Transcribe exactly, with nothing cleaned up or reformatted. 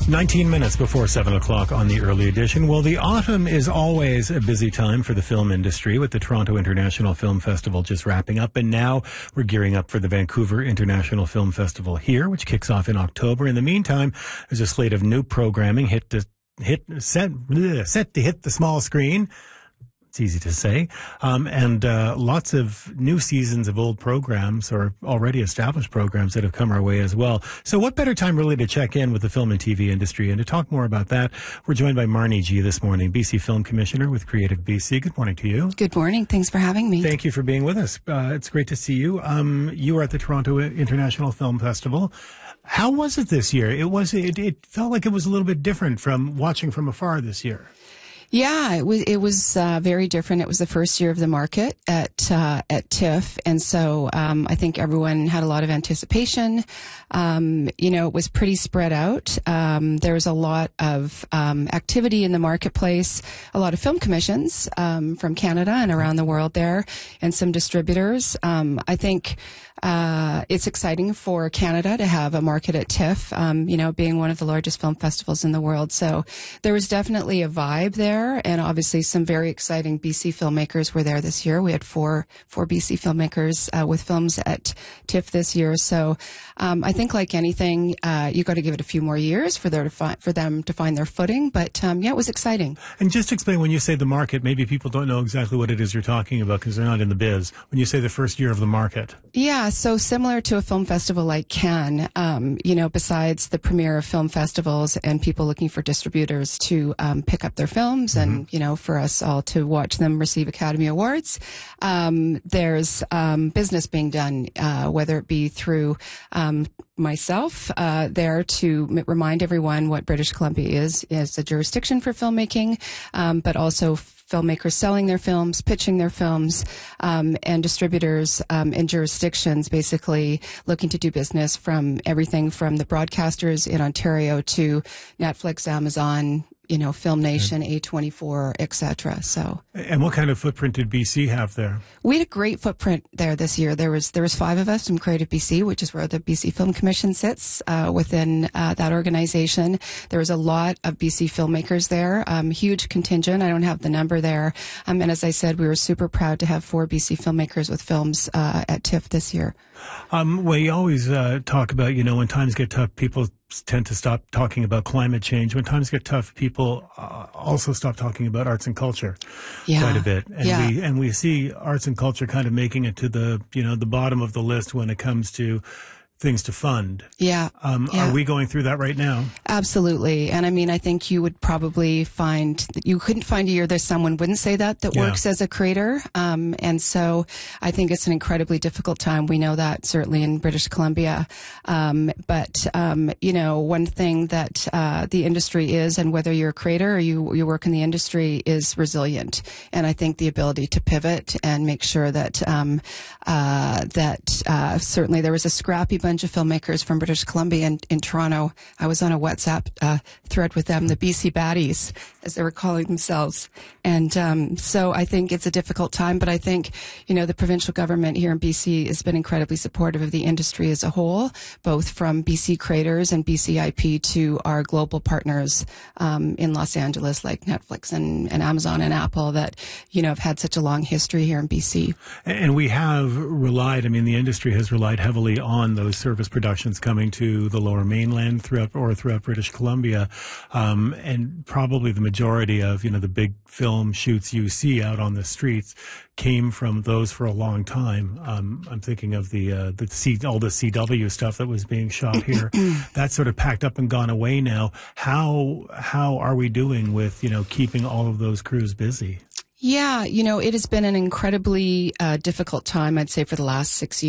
nineteen minutes before seven o'clock on the early edition. Well, the autumn is always a busy time for the film industry, with the Toronto International Film Festival just wrapping up. And now we're gearing up for the Vancouver International Film Festival here, which kicks off in October. In the meantime, there's a slate of new programming hit to hit set, bleh, set to hit the small screen. It's easy to say. Um, and uh, lots of new seasons of old programs or already established programs that have come our way as well. So what better time really to check in with the film and T V industry? And to talk more about that, we're joined by Marnie G this morning, B C Film Commissioner with Creative B C. Good morning to you. Good morning. Thanks for having me. Thank you for being with us. Uh, it's great to see you. Um, you were at the Toronto International Film Festival. How was it this year? It was. It, it felt like it was a little bit different from watching from afar this year. Yeah, it was it was uh, very different. It was the first year of the market at uh, at TIFF, and so um, I think everyone had a lot of anticipation. Um, you know, it was pretty spread out. Um, there was a lot of um, activity in the marketplace, a lot of film commissions um, from Canada and around the world there, and some distributors. Um, I think uh, it's exciting for Canada to have a market at TIFF, um, you know, being one of the largest film festivals in the world. So there was definitely a vibe there. And obviously some very exciting B C filmmakers were there this year. We had four, four B C filmmakers, uh, with films at TIFF this year. So, um, I think like anything, uh, you got to give it a few more years for their to find, for them to find their footing. But, um, yeah, it was exciting. And just explain, when you say the market, maybe people don't know exactly what it is you're talking about because they're not in the biz. When you say the first year of the market. Yeah. So similar to a film festival like Cannes, um, you know, besides the premiere of film festivals and people looking for distributors to, um, pick up their films, and, you know, for us all to watch them receive Academy Awards. Um, there's um, business being done, uh, whether it be through um, myself uh, there to m- remind everyone what British Columbia is, as a jurisdiction for filmmaking, um, but also filmmakers selling their films, pitching their films, um, and distributors um, in jurisdictions basically looking to do business from everything from the broadcasters in Ontario to Netflix, Amazon, you know, Film Nation, A twenty-four, et cetera. So. And what kind of footprint did B C have there? We had a great footprint there this year. There was there was five of us from Creative B C, which is where the B C Film Commission sits uh, within uh, that organization. There was a lot of B C filmmakers there, um, huge contingent. I don't have the number there. Um, and as I said, we were super proud to have four B C filmmakers with films uh, at TIFF this year. Um, well, you always uh, talk about, you know, when times get tough, people tend to stop talking about climate change. When times get tough, people uh, also stop talking about arts and culture yeah. quite a bit. And yeah. we and we see arts and culture kind of making it to the, you know, the bottom of the list when it comes to things to fund. Yeah. Um, yeah. Are we going through that right now? Absolutely. And I mean, I think you would probably find that you couldn't find a year that someone wouldn't say that, that yeah. works as a creator. Um, and so I think it's an incredibly difficult time. We know that certainly in British Columbia. Um, but, um, you know, one thing that, uh, the industry is, and whether you're a creator or you, you work in the industry, is resilient. And I think the ability to pivot and make sure that, um, uh, that, uh, certainly there was a scrappy bunch bunch of filmmakers from British Columbia and in Toronto. I was on a WhatsApp uh, thread with them, the B C Baddies, as they were calling themselves. And um, so I think it's a difficult time, but I think, you know, the provincial government here in B C has been incredibly supportive of the industry as a whole, both from B C creators and B C I P to our global partners um, in Los Angeles, like Netflix and, and Amazon and Apple, that, you know, have had such a long history here in B C. And we have relied, I mean, the industry has relied heavily on those service productions coming to the Lower Mainland throughout or throughout British Columbia, um, and probably the majority of, you know, the big film shoots you see out on the streets came from those for a long time. Um, I'm thinking of the uh, the C, all the C W stuff that was being shot here. That's sort of packed up and gone away now. How how are we doing with, you know, keeping all of those crews busy? Yeah, you know, it has been an incredibly uh, difficult time, I'd say, for the last six years.